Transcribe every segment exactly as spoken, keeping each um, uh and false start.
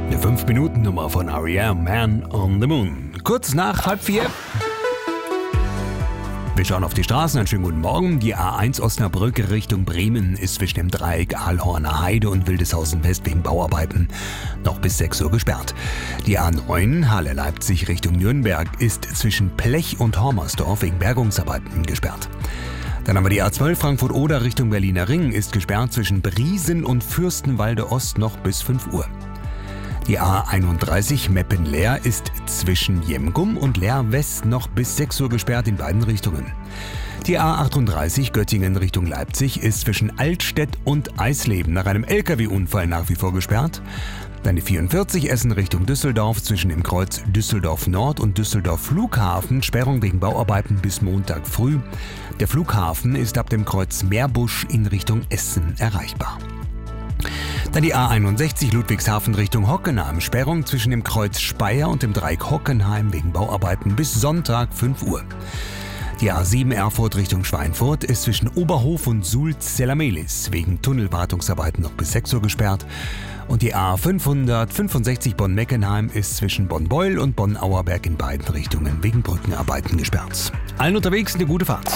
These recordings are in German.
Eine fünf Minuten Nummer von R E M, Man on the Moon. Kurz nach halb vier. Wir schauen auf die Straßen. Einen schönen guten Morgen. Die A eins Osnabrück Richtung Bremen ist zwischen dem Dreieck Ahlhorner Heide und Wildeshausen West wegen Bauarbeiten noch bis sechs Uhr gesperrt. Die A neun Halle Leipzig Richtung Nürnberg ist zwischen Plech und Hormersdorf wegen Bergungsarbeiten gesperrt. Dann haben wir die A zwölf Frankfurt-Oder Richtung Berliner Ring ist gesperrt zwischen Briesen und Fürstenwalde Ost noch bis fünf Uhr. Die A einunddreißig Meppen-Leer ist zwischen Jemgum und Leer West noch bis sechs Uhr gesperrt in beiden Richtungen. Die A achtunddreißig Göttingen Richtung Leipzig ist zwischen Altstedt und Eisleben nach einem L K W-Unfall nach wie vor gesperrt. Dann die vierundvierzig Essen Richtung Düsseldorf zwischen dem Kreuz Düsseldorf Nord und Düsseldorf Flughafen, Sperrung wegen Bauarbeiten bis Montag früh. Der Flughafen ist ab dem Kreuz Meerbusch in Richtung Essen erreichbar. Dann die A einundsechzig Ludwigshafen Richtung Hockenheim, Sperrung zwischen dem Kreuz Speyer und dem Dreieck Hockenheim wegen Bauarbeiten bis Sonntag fünf Uhr. Die A sieben Erfurt Richtung Schweinfurt ist zwischen Oberhof und Sulz-Zelamelis wegen Tunnelwartungsarbeiten noch bis sechs Uhr gesperrt. Und die A fünfhundertfünfundsechzig Bonn-Meckenheim ist zwischen Bonn-Beul und Bonn-Auerberg in beiden Richtungen wegen Brückenarbeiten gesperrt. Allen unterwegs eine gute Fahrt.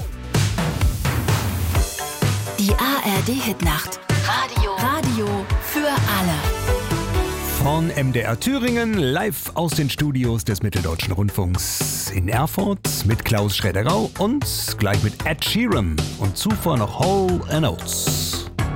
Die A R D-Hitnacht. Radio. Radio für alle. Von M D R Thüringen, live aus den Studios des Mitteldeutschen Rundfunks in Erfurt mit Klaus Schroeder-Rau und gleich mit Ed Sheeran und zuvor noch Hall and Oates.